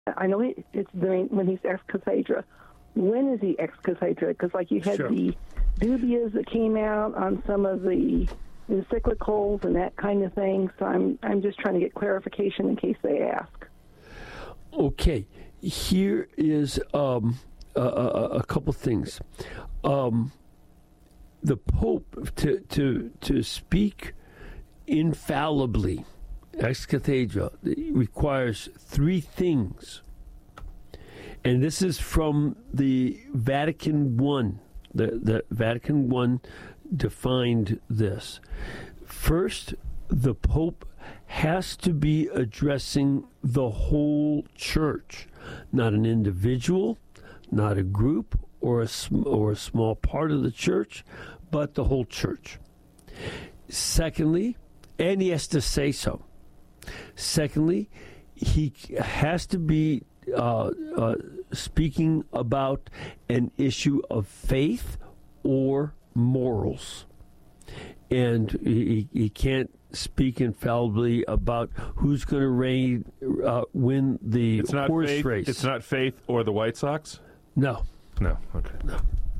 I know it's during when he's ex cathedra. When is he ex cathedra? Because like you had the dubias that came out on some of the encyclicals and that kind of thing. So I'm just trying to get clarification in case they ask. Okay, here is a couple things. The Pope to speak infallibly, ex cathedra, requires three things, and this is from the Vatican I. The Vatican I defined this. First, the Pope has to be addressing the whole church, not an individual, not a group or a small part of the church, but the whole church. Secondly, and he has to say so. Secondly, he has to be speaking about an issue of faith or morals. And he can't speak infallibly about who's going to win the horse race. It's not faith or the White Sox? No. No, okay. No.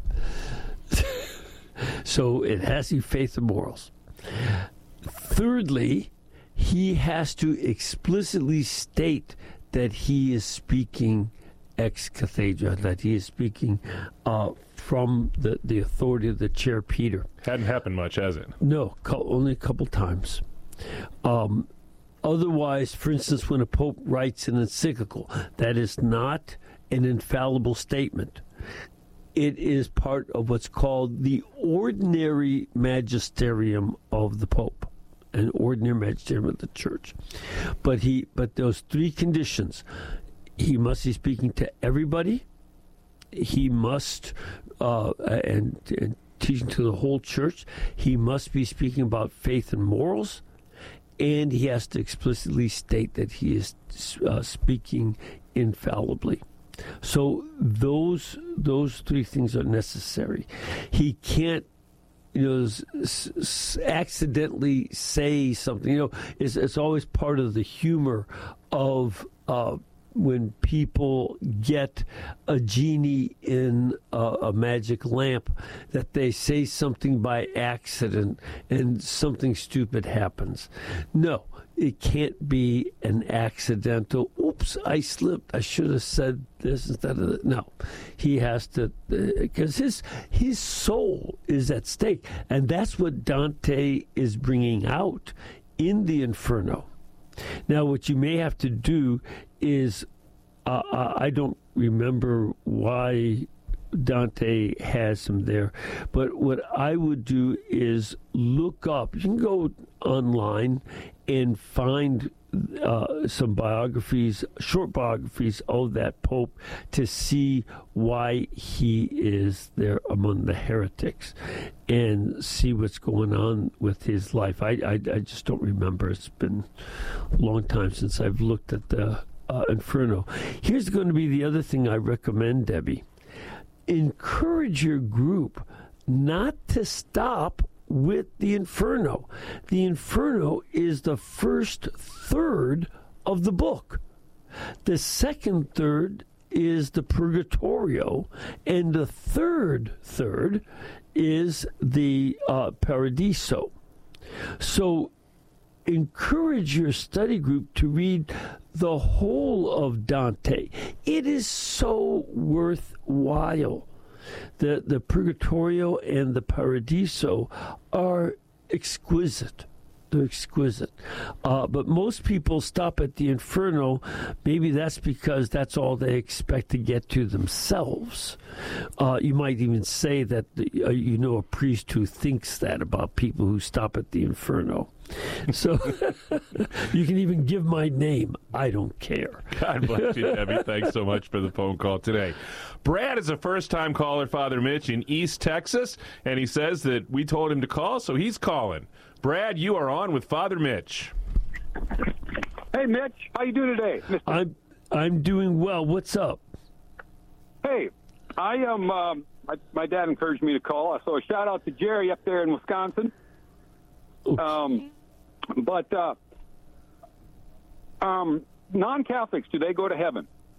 So it has to be faith and morals. Thirdly, he has to explicitly state that he is speaking ex cathedra, that he is speaking from the authority of the Chair Peter. Hadn't happened much, has it? No, only a couple times. Otherwise, for instance, when a pope writes an encyclical, that is not an infallible statement. It is part of what's called the ordinary magisterium of the Pope, an ordinary magisterium of the Church. But those three conditions: he must be speaking to everybody. He must and teaching to the whole church. He must be speaking about faith and morals, and he has to explicitly state that he is speaking infallibly. So those three things are necessary. He can't, accidentally say something. It's always part of the humor of when people get a genie in a magic lamp, that they say something by accident and something stupid happens. No, it can't be an accidental, oops, I slipped, I should have said this instead of that. No, he has to, because his soul is at stake. And that's what Dante is bringing out in the Inferno. Now, what you may have to do is, I don't remember why Dante has him there, but what I would do is look up. You can go online and find some biographies, short biographies of that Pope, to see why he is there among the heretics and see what's going on with his life. I just don't remember. It's been a long time since I've looked at the Inferno. Here's going to be the other thing I recommend, Debbie. Encourage your group not to stop with the Inferno. The Inferno is the first third of the book. The second third is the Purgatorio, and the third is the Paradiso. So encourage your study group to read the whole of Dante. It is so worthwhile. The Purgatorio and the Paradiso are exquisite. They're exquisite. But most people stop at the Inferno. Maybe that's because that's all they expect to get to themselves. You might even say that a priest who thinks that about people who stop at the Inferno. So you can even give my name. I don't care. God bless you, Debbie. Thanks so much for the phone call today. Brad is a first-time caller, Father Mitch, in East Texas, and he says that we told him to call, so he's calling. Brad, you are on with Father Mitch. Hey, Mitch. How you doing today? I'm doing well. What's up? Hey, I am. My dad encouraged me to call, so a shout out to Jerry up there in Wisconsin. But non-Catholics, do they go to heaven?